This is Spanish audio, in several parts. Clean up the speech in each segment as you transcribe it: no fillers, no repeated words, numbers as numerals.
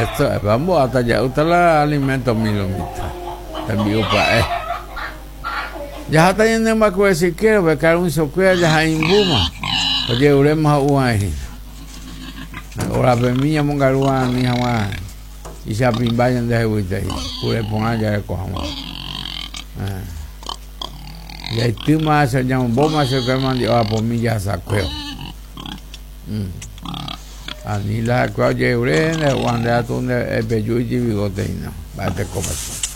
Esto es, vamos hasta allá, usted la alimento milomita. También ya está yendo más que si quiero, becar un soquea ya hay en Buma. Oye, uremos a Uahi. Ahora, pemilla mongaruan ni jamás. Y se apimbayan de Jehuite. Ure ponga ya de cojamos. Y ahí tú más se llama bomba, se que mandó a por mí ya saqueo. Ani la cual ya urene, cuando ya tú el bello y bigote y no. Va a te comer.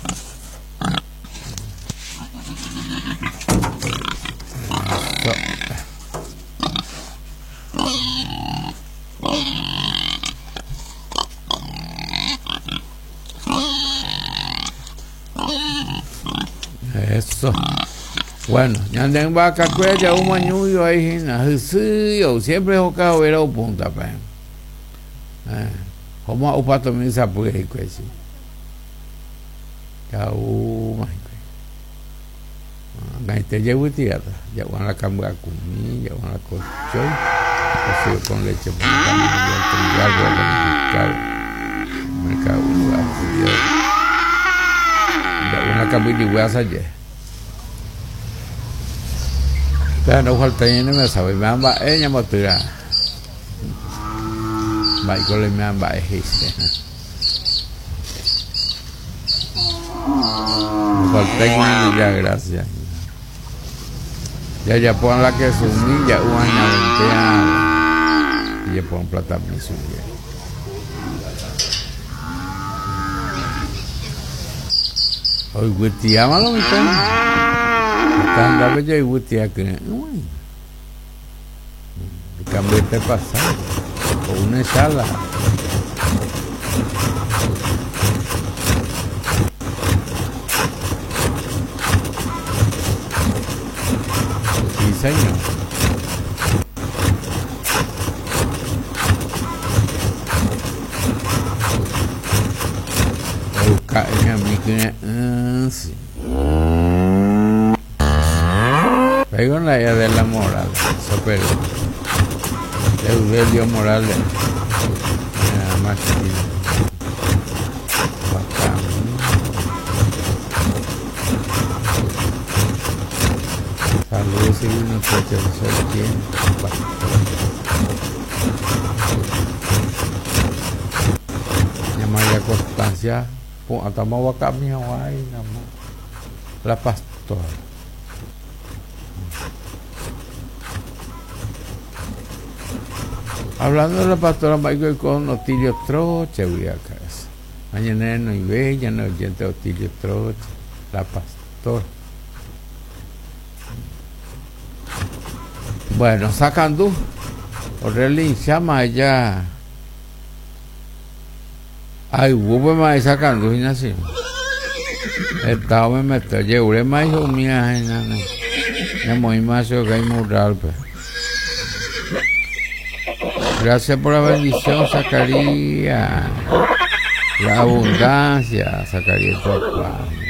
Eso. Bueno, ya anden vaca cuella un mañuyo ahí, yo siempre he jugado ver a punta, pues. Como a upato me dice pues y pues. Ya te llevo tierra, ya van a cambiar comida, ya van a cochoy, cocido con leche mercado ya una camisa y voy a salir. Ya no falta ni me sabe, me amba ella me tira. Michael me amba ese. No falta ni ya gracias. Ya pon la que sumilla un año y ya pon plata mi suya. Hoy gutia malo mi tan. Tanda bella y gutia que uy. Cambio te pasa o una sala. Sí, señor. Busca en mi que sí. Pego en la idea de la moral, super Eusebio Morales, nada más que bacán. Saludos y unos profesores tienen. María Constancia, hasta más bacán mi Hawaii, la pastora. Hablando de la pastora Michael con Otilio Troche, voy a casa. Mañana no y bella, no oyente Otilio Troche, la pastora. Bueno, sacando, Orelín llama allá. Ay, hubo más sacando, y así. Estaba me meto, llevé más hijo mía, ya muy más que hay mural, pues. Gracias por la bendición, Zacarías. La abundancia, Zacarías.